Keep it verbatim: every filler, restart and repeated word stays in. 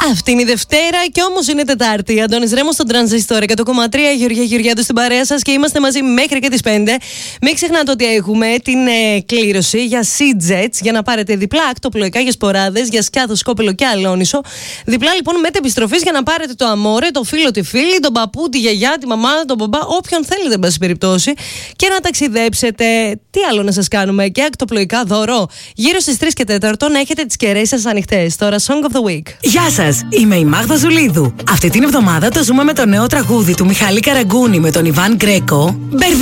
Αυτή είναι η Δευτέρα και όμως είναι Τετάρτη. Αντώνης Ρέμος στον Τρανζίστορ εκατό κόμμα τρία, Γεωργία Γεωργιάδου στην παρέα σας και είμαστε μαζί μέχρι και τις πέντε. Μην ξεχνάτε ότι έχουμε την ε, κλήρωση για SeaJets για να πάρετε διπλά ακτοπλοϊκά για σποράδες, για Σκιάθο, Σκόπελο και Αλόνισο. Διπλά λοιπόν μετεπιστροφής για να πάρετε το αμόρε, το φίλο, τη φίλη, τον παππού, τη γιαγιά, τη μαμά, τον μπαμπά, όποιον θέλετε, εν πάση περιπτώσει, και να ταξιδέψετε. Τι άλλο να σας κάνουμε, και ακτοπλοϊκά δώρο. Γύρω στις τρεις και τέσσερα να έχετε τις κεραίες σας ανοιχτές. Τώρα Song of the Week. Γεια σας, είμαι η Μάγδα Ζουλίδου. Αυτή την εβδομάδα το ζούμε με το νέο τραγούδι του Μιχάλη Καραγκούνη με τον Ιβάν Γκρέκο. Μπερδε